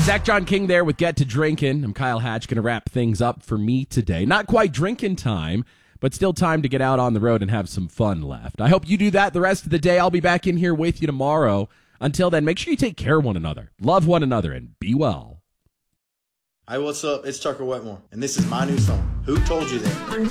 Zach John King there with Get to Drinkin'. I'm Kyle Hatch, going to wrap things up for me today. Not quite drinking time, but still time to get out on the road and have some fun left. I hope you do that the rest of the day. I'll be back in here with you tomorrow. Until then, make sure you take care of one another, love one another, and be well. Hey, what's up? It's Tucker Wetmore, and this is my new song, Who Told You That?